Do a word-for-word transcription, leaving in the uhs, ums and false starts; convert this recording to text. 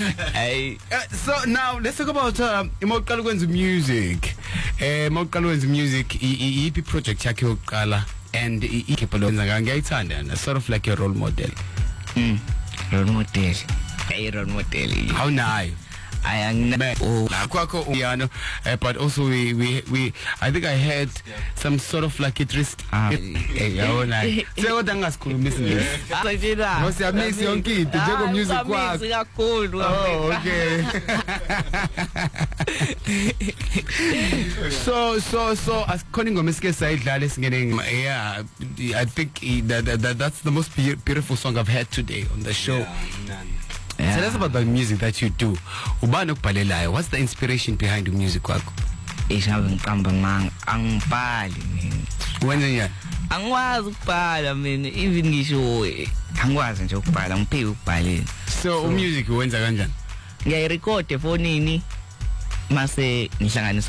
Hey. Uh, so now let's talk about uh, mawuqala ukwenza music. Eh mawuqala ukwenza music yipi project yakhe yokuqala and ikepha lokwenza ngiyayithanda sort of like a role model. Mm. Role model. Hey, role model. How nayo? I am oh kwakho uyano but also we we we I think I heard some sort of like it risk eh yawona sekodwa ngasikhulumisi nje Sajina no siyamisi yonke into njeko music kwakho kakhulu. Oh okay. so so so as khona mesike sayidlala singene yeah I think that, that that's the most beautiful song I've heard today on the show. Yeah, yeah. Tell us about the music that you do. Ubani ukubhalelayo? What's the inspiration behind the music wakho? Ishawe ngiqamba manga angibhali mina. Wenza njani? Angikwazi ukubhala mina even ngisho angikwazi nje ukubhala ngiphike ukubhalela. So umusic wenza kanjani? Ngiyayirecord efonini mase ngihlanganisa